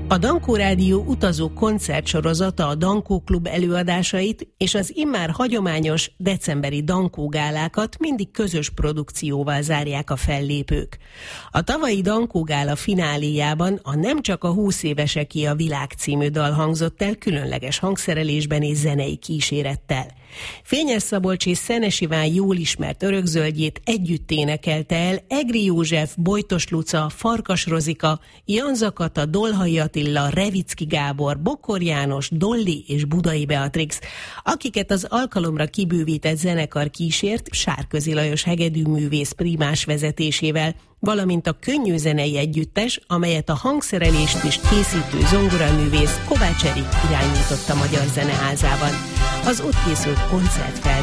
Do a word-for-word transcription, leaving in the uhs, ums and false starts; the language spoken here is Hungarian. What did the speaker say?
A Dankó Rádió utazó koncertsorozata a Dankó Klub előadásait és az immár hagyományos decemberi Dankó gálákat mindig közös produkcióval zárják a fellépők. A tavalyi Dankó gála fináléjában a Nem csak a húsz éveseké a világ című dal hangzott el különleges hangszerelésben és zenei kísérettel. Fényes Szabolcs és Szenes Iván jól ismert örökzöldjét együtt énekelte el Egri József, Bojtos Luca, Farkas Rozika, Janza Kata, Dolhai Attila, Revicki Gábor, Bokor János, Dolly és Budai Beatrix, akiket az alkalomra kibővített zenekar kísért Sárközi Lajos hegedűművész primás vezetésével, valamint a könnyű zenei együttes, amelyet a hangszerelést és készítő zongoraművész Kovács Erik irányított a Magyar Zeneházában. Az ott készült koncertfelvétel